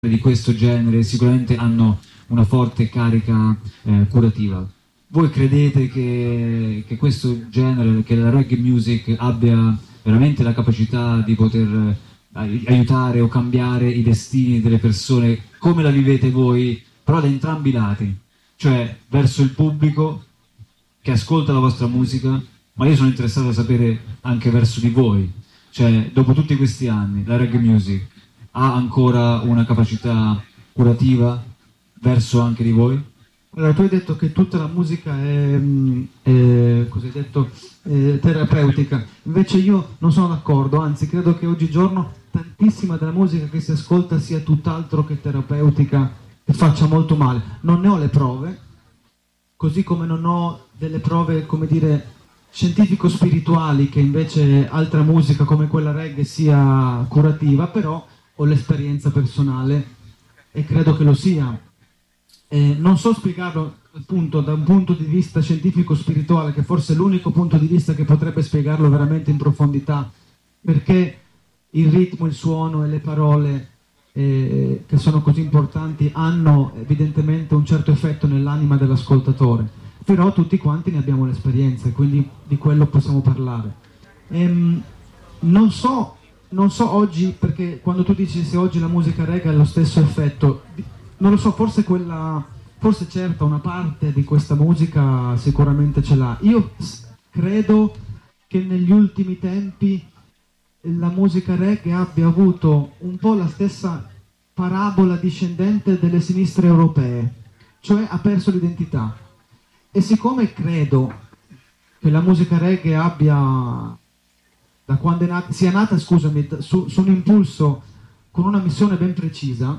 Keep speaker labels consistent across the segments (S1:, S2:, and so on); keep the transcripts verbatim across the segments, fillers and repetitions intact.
S1: di questo genere sicuramente hanno una forte carica eh, curativa. Voi credete che, che questo genere, che la reggae music abbia veramente la capacità di poter eh, aiutare o cambiare i destini delle persone come la vivete voi, però da entrambi i lati, cioè verso il pubblico che ascolta la vostra musica, ma io sono interessato a sapere anche verso di voi, cioè dopo tutti questi anni la reggae music ha ancora una capacità curativa verso anche di voi?
S2: Allora, tu hai detto che tutta la musica è, è, cosa hai detto, è terapeutica, invece io non sono d'accordo, anzi credo che oggigiorno tantissima della musica che si ascolta sia tutt'altro che terapeutica e faccia molto male. Non ne ho le prove, così come non ho delle prove, come dire, scientifico-spirituali che invece altra musica come quella reggae sia curativa, però ho l'esperienza personale e credo che lo sia. Eh, non so spiegarlo appunto da un punto di vista scientifico-spirituale, che forse è l'unico punto di vista che potrebbe spiegarlo veramente in profondità, perché il ritmo, il suono e le parole eh, che sono così importanti hanno evidentemente un certo effetto nell'anima dell'ascoltatore, però tutti quanti ne abbiamo l'esperienza e quindi di quello possiamo parlare. Ehm, non so Non so oggi, perché quando tu dici se oggi la musica reggae ha lo stesso effetto, non lo so, forse quella, forse certo una parte di questa musica sicuramente ce l'ha. Io credo che negli ultimi tempi la musica reggae abbia avuto un po' la stessa parabola discendente delle sinistre europee, cioè ha perso l'identità. E siccome credo che la musica reggae abbia... da quando è nata, sia nata, scusami, su, su un impulso con una missione ben precisa,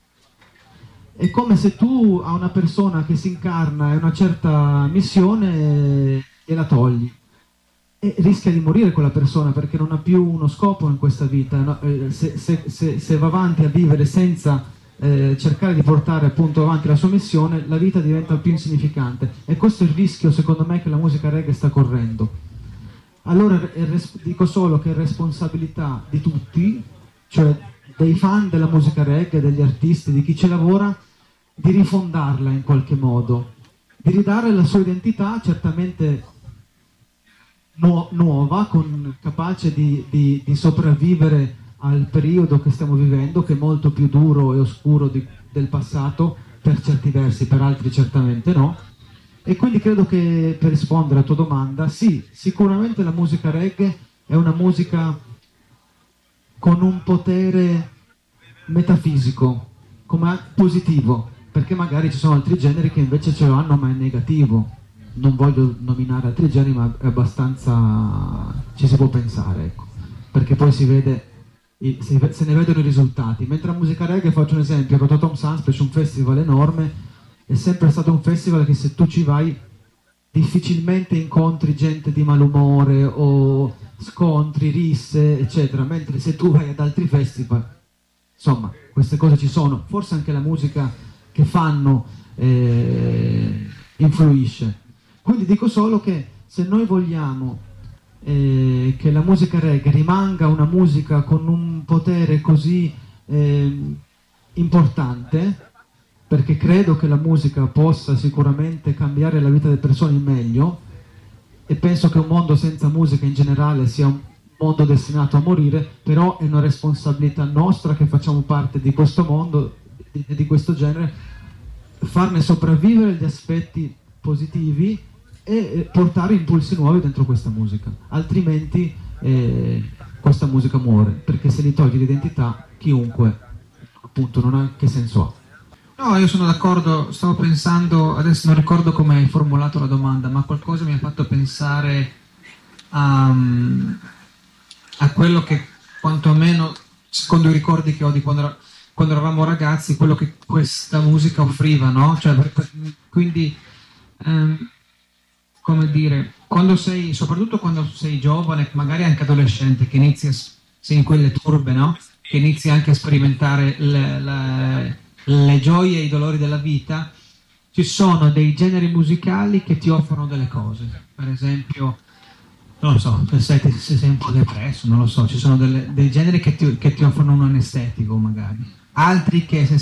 S2: è come se tu a una persona che si incarna in una certa missione gliela togli e rischia di morire quella persona perché non ha più uno scopo in questa vita, no? se, se, se, se va avanti a vivere senza eh, cercare di portare appunto avanti la sua missione, la vita diventa più insignificante, e questo è il rischio secondo me che la musica reggae sta correndo. Allora dico solo che è responsabilità di tutti, cioè dei fan della musica reggae, degli artisti, di chi ci lavora, di rifondarla in qualche modo, di ridare la sua identità certamente nu- nuova, con, capace di, di, di sopravvivere al periodo che stiamo vivendo, che è molto più duro e oscuro di, del passato, per certi versi, per altri certamente no. E quindi credo che, per rispondere alla tua domanda, sì, sicuramente la musica reggae è una musica con un potere metafisico, come positivo, perché magari ci sono altri generi che invece ce lo hanno ma è negativo. Non voglio nominare altri generi, ma è abbastanza... ci si può pensare, ecco, perché poi si vede, se ne vedono i risultati. Mentre la musica reggae, faccio un esempio, Rototom Sunspec, un festival enorme, è sempre stato un festival che se tu ci vai difficilmente incontri gente di malumore o scontri, risse, eccetera, mentre se tu vai ad altri festival, insomma, queste cose ci sono. Forse anche la musica che fanno eh, influisce. Quindi dico solo che se noi vogliamo eh, che la musica reggae rimanga una musica con un potere così eh, importante, perché credo che la musica possa sicuramente cambiare la vita delle persone in meglio, e penso che un mondo senza musica in generale sia un mondo destinato a morire, però è una responsabilità nostra che facciamo parte di questo mondo e di, di questo genere, farne sopravvivere gli aspetti positivi e portare impulsi nuovi dentro questa musica, altrimenti eh, questa musica muore, perché se gli togli l'identità chiunque appunto non ha che senso ha.
S3: No, io sono d'accordo, stavo pensando, adesso non ricordo come hai formulato la domanda, ma qualcosa mi ha fatto pensare a, a quello che quantomeno, secondo i ricordi che ho di quando, era, quando eravamo ragazzi, quello che questa musica offriva, no? Cioè, quindi, ehm, come dire, quando sei, soprattutto quando sei giovane, magari anche adolescente, che inizi a, sei in quelle turbe, no? Che inizi anche a sperimentare le, le le gioie e i dolori della vita, ci sono dei generi musicali che ti offrono delle cose. Per esempio, non lo so, se sei, se sei un po' depresso, non lo so, ci sono delle, dei generi che ti, che ti offrono un anestetico magari, altri che se